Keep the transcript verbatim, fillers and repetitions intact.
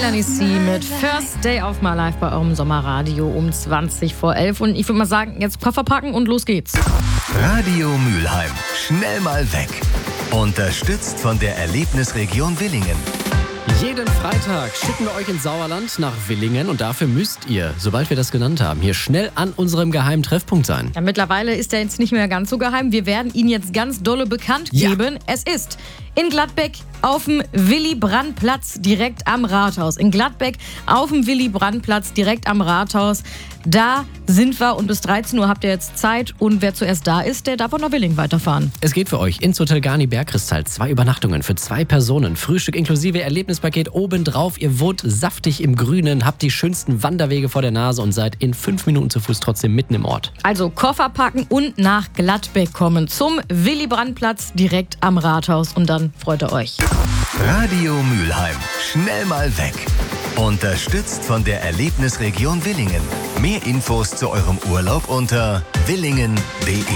Melanie C. mit First Day of My Life bei eurem Sommerradio um zwanzig vor elf. Und ich würde mal sagen, jetzt Koffer packen und los geht's. Radio Mülheim. Schnell mal weg. Unterstützt von der Erlebnisregion Willingen. Jeden Freitag schicken wir euch ins Sauerland nach Willingen und dafür müsst ihr, sobald wir das genannt haben, hier schnell an unserem geheimen Treffpunkt sein. Ja, mittlerweile ist er jetzt nicht mehr ganz so geheim. Wir werden ihn jetzt ganz dolle bekannt geben. Ja. Es ist in Gladbeck auf dem Willy-Brandt-Platz direkt am Rathaus. In Gladbeck auf dem Willy-Brandt-Platz direkt am Rathaus. Da sind wir und bis dreizehn Uhr habt ihr jetzt Zeit. Und wer zuerst da ist, der darf auch nach Willingen weiterfahren. Es geht für euch ins Hotel Garni Bergkristall. Zwei Übernachtungen für zwei Personen. Frühstück inklusive Erlebnispaket obendrauf. Ihr wohnt saftig im Grünen, habt die schönsten Wanderwege vor der Nase und seid in fünf Minuten zu Fuß trotzdem mitten im Ort. Also Koffer packen und nach Gladbeck kommen. Zum Willy-Brandt-Platz direkt am Rathaus. Und dann freut ihr euch. Radio Mülheim. Schnell mal weg. Unterstützt von der Erlebnisregion Willingen. Mehr Infos zu eurem Urlaub unter willingen punkt de.